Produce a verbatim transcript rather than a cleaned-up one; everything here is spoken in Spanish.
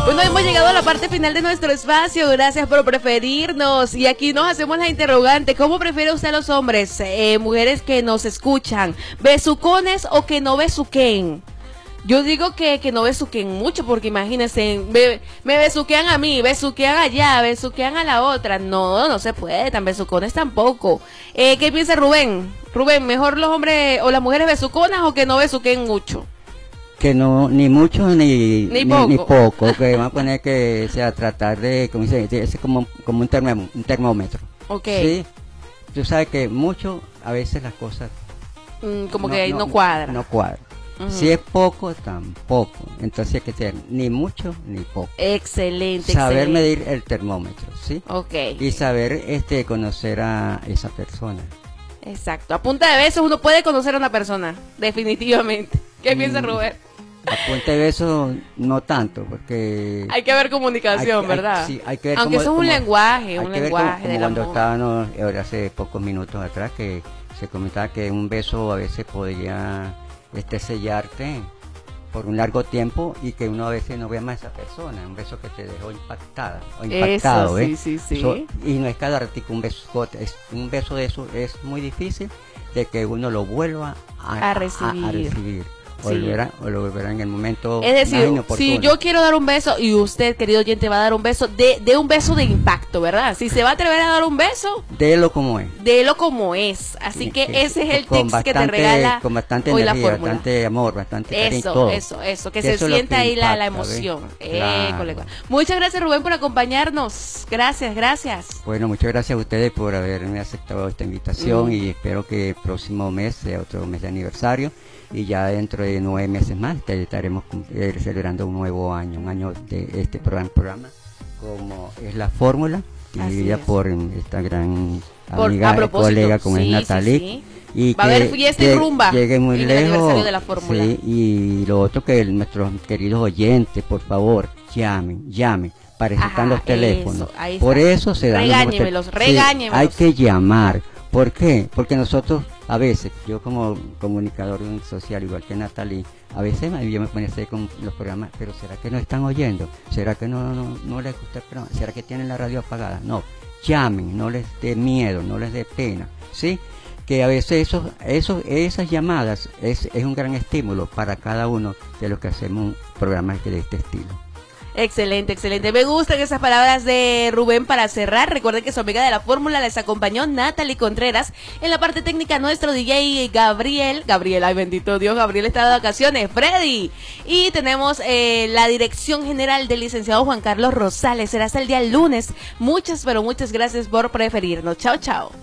Bueno, hemos llegado a la parte final de nuestro espacio. Gracias por preferirnos. Y aquí nos hacemos la interrogante. ¿Cómo prefiere usted a los hombres, eh, mujeres que nos escuchan? ¿Besucones o que no besuquen? Yo digo que, que no besuquen mucho, porque imagínense, me, me besuquean a mí, besuquean allá, besuquean a la otra. No, no se puede, tan besucones tampoco. Eh, ¿Qué piensa Rubén? Rubén, ¿mejor los hombres o las mujeres besuconas o que no besuquen mucho? Que no, ni mucho ni, ni, ni poco, ni poco, que vamos a poner que sea tratar de, como dice, es como, como un, termó, un termómetro. Ok. Sí, tú sabes que mucho, a veces las cosas mm, como no, que no, no cuadra. No cuadra. Uh-huh. Si es poco, tampoco. Entonces hay que ser ni mucho ni poco. Excelente. Saber excelente. medir el termómetro, ¿sí? Ok. Y saber este conocer a esa persona. Exacto. A punta de besos uno puede conocer a una persona, definitivamente. ¿Qué mm. piensa Rubén? A punta de besos no tanto, porque hay que ver comunicación, hay, ¿verdad? Hay, sí, hay que ver aunque cómo, eso es un cómo, lenguaje, un hay que lenguaje ver cómo, del cuando amor. estábamos ahora hace pocos minutos atrás que se comentaba que un beso a veces podría este sellarte por un largo tiempo y que uno a veces no ve más a esa persona, un beso que te dejó impactada o impactado, eso, sí, ¿eh? sí, sí. So, y no es cada ratico un beso, es un beso de eso es muy difícil de que uno lo vuelva a, a recibir. A, a recibir. O, sí. lo verá, o lo verá en el momento. Es decir, si yo quiero dar un beso y usted, querido oyente, va a dar un beso, de, de un beso de impacto, ¿verdad? Si se va a atrever a dar un beso, délo como es. Délo como es. Así que, que ese es el tip que te regala con bastante hoy energía, la fórmula. Bastante amor, bastante cariño. Eso, todo. eso, eso, que, que se eso sienta que ahí impacta, la, la emoción. Claro. Eh, muchas gracias, Rubén, por acompañarnos. Gracias, gracias. Bueno, muchas gracias a ustedes por haberme aceptado esta invitación mm. y espero que el próximo mes sea otro mes de aniversario. Y ya dentro de nueve meses más estaremos celebrando un nuevo año, un año de este programa, programa como es la fórmula, y ya por esta gran por, amiga, colega como sí, es Natalie. Sí, sí. Y va que a haber fiesta y rumba llegue muy en lejos, el aniversario de la fórmula. Sí, y lo otro que el, nuestros queridos oyentes, por favor, llamen, llamen. Para eso están los teléfonos. Eso, por eso se dan regáñemelos, los regáñemelos. Sí, hay que llamar. ¿Por qué? Porque nosotros, a veces, yo como comunicador social, igual que Natalie, a veces yo me ponía con los programas, pero ¿será que no están oyendo? ¿Será que no, no, no les gusta el programa? ¿Será que tienen la radio apagada? No, llamen, no les dé miedo, no les dé pena, ¿sí? Que a veces esos, esos, esas llamadas es, es un gran estímulo para cada uno de los que hacemos programas de este estilo. Excelente, excelente. Me gustan esas palabras de Rubén para cerrar. Recuerden que su amiga de la fórmula les acompañó Natalie Contreras. En la parte técnica nuestro D J Gabriel. Gabriel, ay bendito Dios, Gabriel está de vacaciones. Freddy. Y tenemos eh, la dirección general del licenciado Juan Carlos Rosales. Será hasta el día lunes. Muchas, pero muchas gracias por preferirnos. Chao, chao.